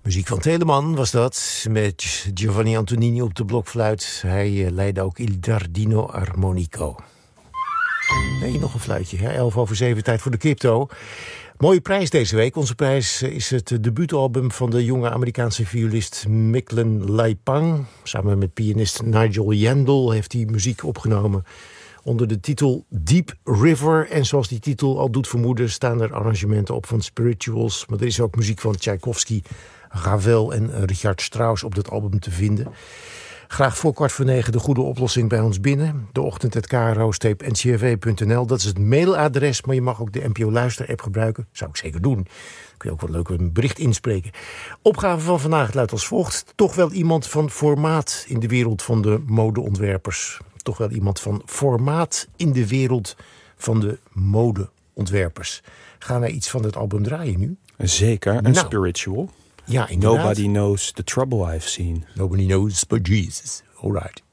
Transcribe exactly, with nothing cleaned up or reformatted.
Muziek van Telemann was dat, met Giovanni Antonini op de blokfluit. Hij uh, leidde ook Il Giardino Armonico. Nee, nog een fluitje. Hè? elf over zeven, tijd voor de crypto. Mooie prijs deze week. Onze prijs is het debuutalbum van de jonge Amerikaanse violist Micklin Leipang. Samen met pianist Nigel Yandel heeft hij muziek opgenomen onder de titel Deep River. En zoals die titel al doet vermoeden, staan er arrangementen op van spirituals. Maar er is ook muziek van Tchaikovsky, Ravel en Richard Strauss op dit album te vinden. Graag voor kwart voor negen de goede oplossing bij ons binnen. De ochtend at k r o n c r v punt n l. Dat is het mailadres, maar je mag ook de N P O Luister-app gebruiken. Zou ik zeker doen. Kun je ook wat leuk een bericht inspreken. Opgave van vandaag luidt als volgt. Toch wel iemand van formaat in de wereld van de modeontwerpers. Toch wel iemand van formaat in de wereld van de modeontwerpers. Gaan wij iets van het album draaien nu? Zeker, een nou, spiritual. Ja, inderdaad. Nobody knows the trouble I've seen. Nobody knows but Jesus. All right.